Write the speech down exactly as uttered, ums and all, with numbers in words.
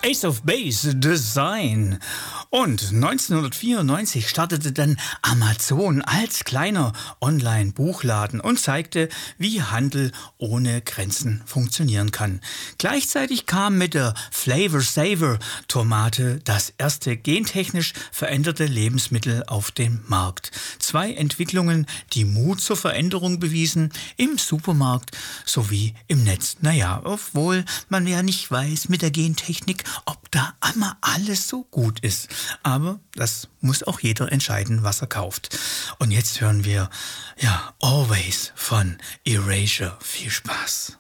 Ace of Base Design. Und neunzehnhundertvierundneunzig startete dann Amazon als kleiner Online-Buchladen und zeigte, wie Handel ohne Grenzen funktionieren kann. Gleichzeitig kam mit der Flavor Saver Tomate das erste gentechnisch veränderte Lebensmittel auf den Markt. Zwei Entwicklungen, die Mut zur Veränderung bewiesen, im Supermarkt sowie im Netz. Naja, obwohl man ja nicht weiß mit der Gentechnik, ob da immer alles so gut ist. Aber das muss auch jeder entscheiden, was er kauft. Und jetzt hören wir, ja, Always von Erasure. Viel Spaß.